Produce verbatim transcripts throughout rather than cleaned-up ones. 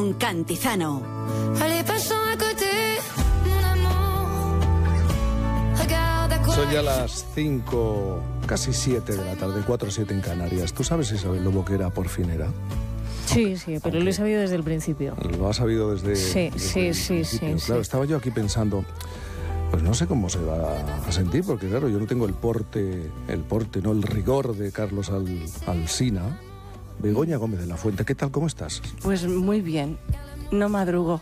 con Cantizano. Son ya las cinco, casi siete de la tarde, cuatro o siete en Canarias. ¿Tú sabes, Isabel Lobo, que era porfinera? Sí, sí, pero okay. Lo he sabido desde el principio. ¿Lo has sabido desde, sí, desde sí, el sí, principio? Sí, claro, sí. Estaba yo aquí pensando, pues no sé cómo se va a sentir, porque claro, yo no tengo el porte, el porte, no el rigor de Carlos Al, Alsina. Begoña Gómez de la Fuente, ¿qué tal? ¿Cómo estás? Pues muy bien, no madrugo.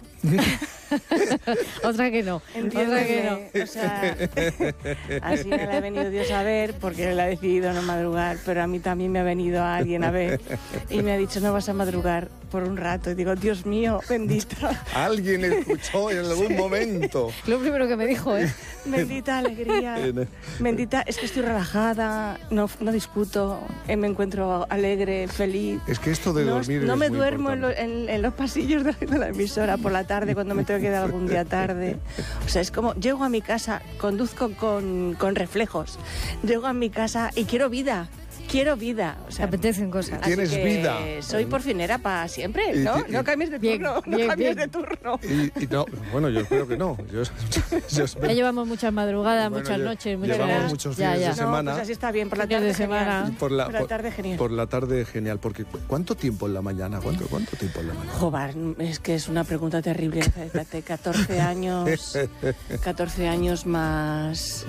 Otra que no, otra que no. O sea, así me la ha venido Dios a ver porque él ha decidido no madrugar, pero a mí también me ha venido alguien a ver y me ha dicho no vas a madrugar por un rato. Y digo, Dios mío, bendita. Alguien escuchó en algún sí. momento. Lo primero que me dijo, ¿eh? Bendita alegría. Bendita, es que estoy relajada, no, no discuto, eh, me encuentro alegre, feliz. Es que esto de no, dormir No es me muy duermo en, lo, importante. en, en los pasillos de, de la emisora por la tarde cuando me tengo que dar algún día tarde. O sea, es como, llego a mi casa, conduzco con, con reflejos, llego a mi casa y quiero vida. Quiero vida. O sea, te apetecen cosas. Tienes que vida. Soy porfinera para siempre, ¿no? Y, y, no cambies de bien, turno. bien, no cambies bien. de turno. Y, y no, bueno, yo espero que no. Yo, yo espero. Ya llevamos muchas madrugadas, bueno, muchas yo, noches, muchas llevamos horas. muchos ya, fines ya. de semana. No, pues así está bien, por la Fines tarde de semana. genial. Por la, por la tarde genial. Por la tarde genial, porque ¿cuánto tiempo en la mañana? ¿Cuánto, cuánto tiempo en la mañana? Joder, es que es una pregunta terrible. catorce años, catorce años más...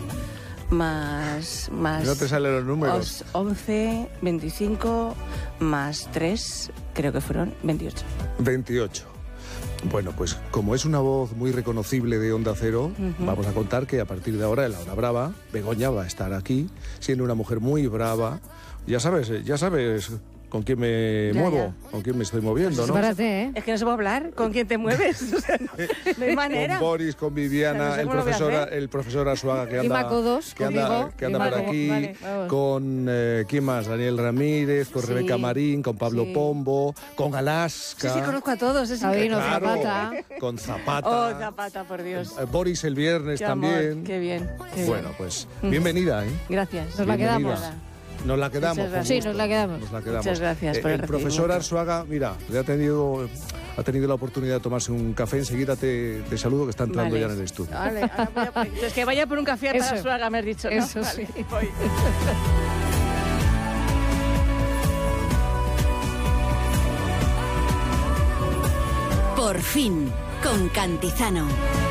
Más, más... No te salen los números. once, veinticinco, más tres, creo que fueron veintiocho. veintiocho. Bueno, pues como es una voz muy reconocible de Onda Cero, uh-huh. vamos a contar que a partir de ahora, en La Hora Brava, Begoña va a estar aquí, siendo una mujer muy brava. Ya sabes, ya sabes... ¿Con quién me ya, muevo? Ya. ¿Con quién me estoy moviendo, no? Espérate, ¿eh? Es que no se puede hablar. ¿Con quién te mueves? O sea, no, no hay manera. Con Boris, con Viviana, o sea, no sé el, profesor, el profesor Arzuaga que anda, dos, que anda, conmigo, que anda por aquí, vale, con, eh, ¿quién más? Daniel Ramírez, con sí. Rebeca Marín, con Pablo sí. Pombo, con Alaska. Sí, sí, conozco a todos. Es Sabino, claro, Zapata. Con Zapata. Oh, Zapata, por Dios. Eh, Boris el viernes qué también. Amor, qué bien. Qué bueno, bien. pues bienvenida, ¿eh? Gracias. Nos la quedamos. Nos la quedamos. Sí, nos la quedamos. Nos la quedamos. Muchas gracias por eh, el El profesor Arzuaga, mira, le ha tenido, ha tenido la oportunidad de tomarse un café. Enseguida te, te saludo, que está entrando vale. ya en el estudio. Vale, ahora voy a por... Es que vaya por un café para Arzuaga, me has dicho, ¿no? Eso vale, sí. Voy. Por fin, con Cantizano.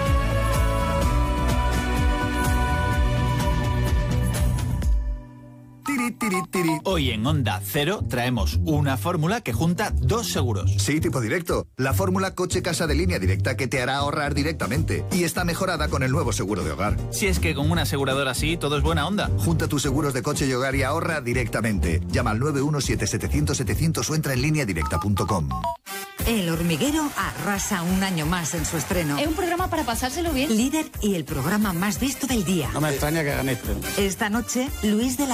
Hoy en Onda Cero traemos una fórmula que junta dos seguros. Sí, tipo directo. La fórmula coche-casa de línea directa que te hará ahorrar directamente. Y está mejorada con el nuevo seguro de hogar. Si es que con una aseguradora así todo es buena onda. Junta tus seguros de coche y hogar y ahorra directamente. Llama al nueve uno siete setecientos setecientos o entra en línea directa punto com. El Hormiguero arrasa un año más en su estreno. Es un programa para pasárselo bien. Líder y el programa más visto del día. No me extraña que ganéis premios. Esta noche, Luis de la